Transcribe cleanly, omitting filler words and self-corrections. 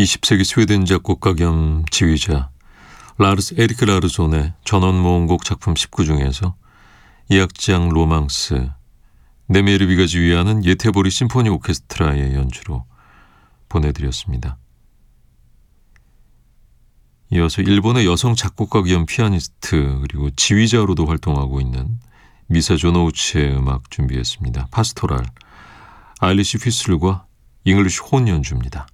20세기 스웨덴 작곡가 겸 지휘자 라르스 에리크 라르손의 전원모음곡 작품 19 중에서 예악장 로망스, 네메르비가 지휘하는 예테보리 심포니 오케스트라의 연주로 보내드렸습니다. 이어서 일본의 여성 작곡가 겸 피아니스트 그리고 지휘자로도 활동하고 있는 미사 조노우치의 음악 준비했습니다. 파스토랄, 아일리시 휘슬과 잉글리쉬 혼 연주입니다.